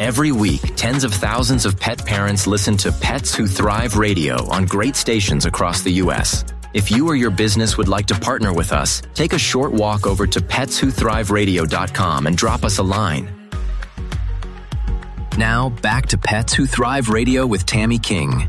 Every week, tens of thousands of pet parents listen to Pets Who Thrive Radio on great stations across the U.S. If you or your business would like to partner with us, take a short walk over to PetsWhoThriveRadio.com and drop us a line. Now, back to Pets Who Thrive Radio with Tammy King.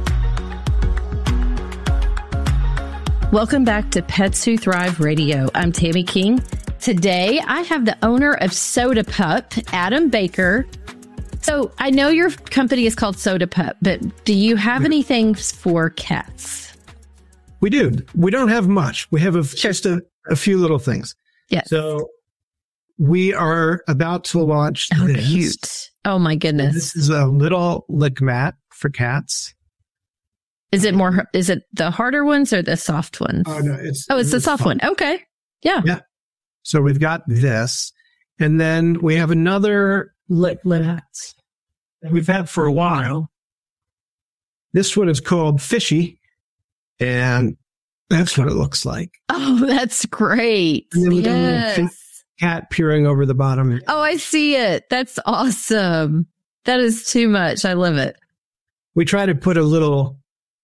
Welcome back to Pets Who Thrive Radio. I'm Tammy King. Today, I have the owner of Soda Pup, Adam Baker. So I know your company is called Soda Pup, but do you have anything for cats? We do. We don't have much. We have just a few little things. Yes. So we are about to launch this. Cute. Oh, my goodness. This is a little lick mat for cats. Is it the harder ones or the soft ones? Oh, no. It's the soft one. Okay. Yeah. Yeah. So we've got this. And then we have another lick mat that we've had for a while. This one is called Fishy. And that's what it looks like. Oh, that's great. And then we got a little cat peering over the bottom. Oh, I see it. That's awesome. That is too much. I love it. We try to put a little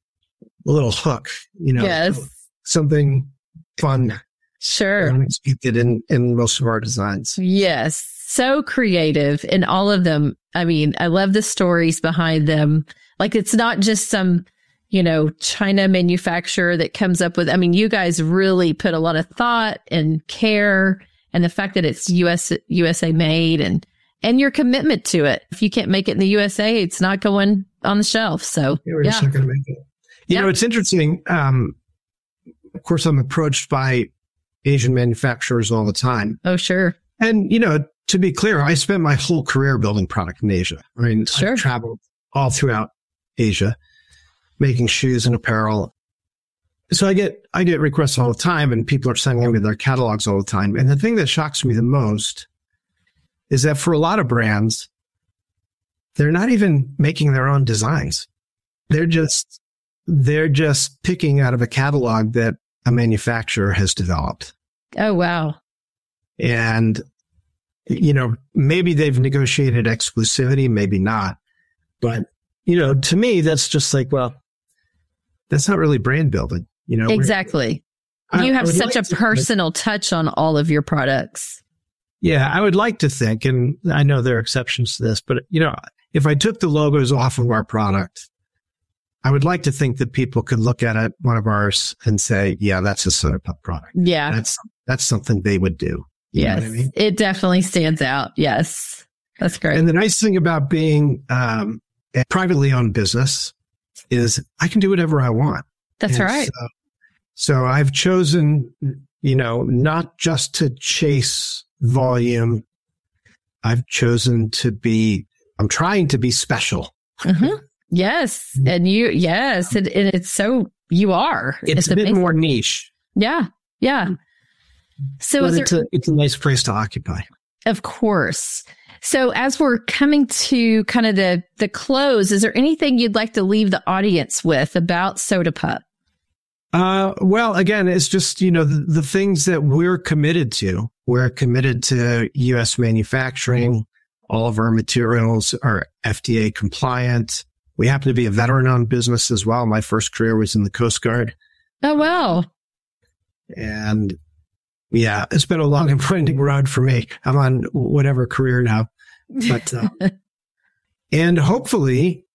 hook, Yes. Something fun. Sure. Unexpected in most of our designs. Yes. So creative in all of them. I mean, I love the stories behind them. Like, it's not just some, China manufacturer that comes up with, you guys really put a lot of thought and care, and the fact that it's USA made and your commitment to it. If you can't make it in the USA, it's not going on the shelf. So we're just not going to make it. It's interesting. Of course, I'm approached by Asian manufacturers all the time. Oh, sure. And, to be clear, I spent my whole career building product in Asia. Sure. I traveled all throughout Asia, making shoes and apparel. So I get requests all the time, and people are sending me their catalogs all the time. And the thing that shocks me the most is that for a lot of brands, they're not even making their own designs. They're just picking out of a catalog that a manufacturer has developed. Oh, wow. And, maybe they've negotiated exclusivity, maybe not. But, to me, that's just like, well, that's not really brand building. Exactly. You have such a personal touch on all of your products. Yeah, I would like to think, and I know there are exceptions to this, but, if I took the logos off of our product, I would like to think that people could look at it, one of ours, and say, yeah, that's a Soda Pup product. Yeah. That's something they would do. You know what I mean? It definitely stands out. Yes. That's great. And the nice thing about being a privately owned business is I can do whatever I want. That's right. So I've chosen, not just to chase volume. I'm trying to be special. Mm-hmm. Yes. And and it's so, you are. It's a bit more niche. Yeah. Yeah. So it's a nice place to occupy. Of course. So as we're coming to kind of the close, is there anything you'd like to leave the audience with about Soda Pup? Well, again, it's just, the things that we're committed to. We're committed to U.S. manufacturing. All of our materials are FDA compliant. We happen to be a veteran-owned business as well. My first career was in the Coast Guard. Oh, wow. And yeah, it's been a long and winding road for me. I'm on whatever career now. But and hopefully,